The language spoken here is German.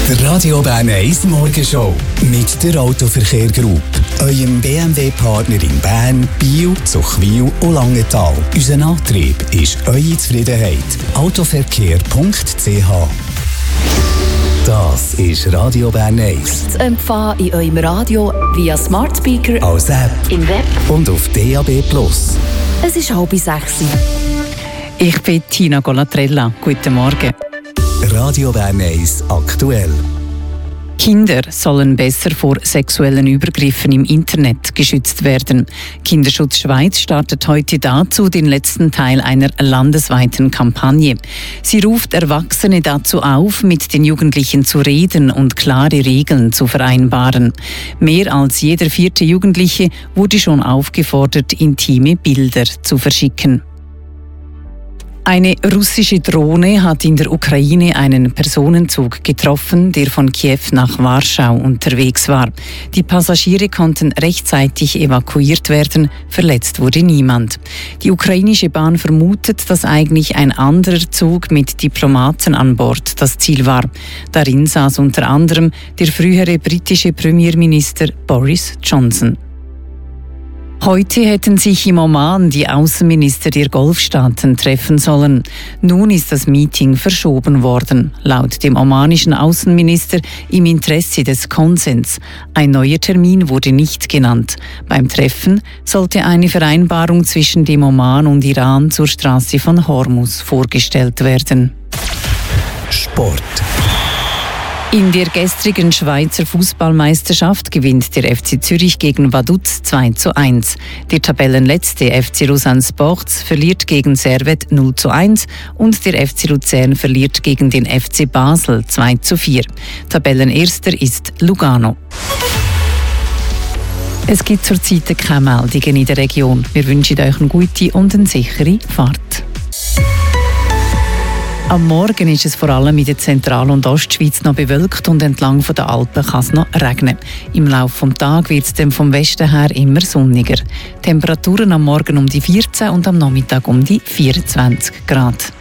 Der Radio Bern 1 Morgenshow mit der Autoverkehr Group, eurem BMW-Partner in Bern, Biel, Zuchwil und Langenthal. Unser Antrieb ist eure Zufriedenheit. Autoverkehr.ch. Das ist Radio Bern 1. Zu empfangen in eurem Radio via Smart Speaker, als App, im Web und auf DAB+. Es ist 5:30. Ich bin Tina Golatrella. Guten Morgen. Radio Bern 1 aktuell. Kinder sollen besser vor sexuellen Übergriffen im Internet geschützt werden. Kinderschutz Schweiz startet heute dazu den letzten Teil einer landesweiten Kampagne. Sie ruft Erwachsene dazu auf, mit den Jugendlichen zu reden und klare Regeln zu vereinbaren. Mehr als jeder 4. Jugendliche wurde schon aufgefordert, intime Bilder zu verschicken. Eine russische Drohne hat in der Ukraine einen Personenzug getroffen, der von Kiew nach Warschau unterwegs war. Die Passagiere konnten rechtzeitig evakuiert werden, verletzt wurde niemand. Die ukrainische Bahn vermutet, dass eigentlich ein anderer Zug mit Diplomaten an Bord das Ziel war. Darin saß unter anderem der frühere britische Premierminister Boris Johnson. Heute hätten sich im Oman die Außenminister der Golfstaaten treffen sollen. Nun ist das Meeting verschoben worden, laut dem omanischen Außenminister im Interesse des Konsens. Ein neuer Termin wurde nicht genannt. Beim Treffen sollte eine Vereinbarung zwischen dem Oman und Iran zur Straße von Hormuz vorgestellt werden. Sport. In der gestrigen Schweizer Fußballmeisterschaft gewinnt der FC Zürich gegen Vaduz 2:1. Der Tabellenletzte FC Lausanne Sports verliert gegen Servette 0:1 und der FC Luzern verliert gegen den FC Basel 2:4. Tabellenerster ist Lugano. Es gibt zurzeit keine Meldungen in der Region. Wir wünschen euch eine gute und eine sichere Fahrt. Am Morgen ist es vor allem in der Zentral- und Ostschweiz noch bewölkt und entlang der Alpen kann es noch regnen. Im Laufe des Tages wird es dann vom Westen her immer sonniger. Temperaturen am Morgen um die 14 und am Nachmittag um die 24 Grad.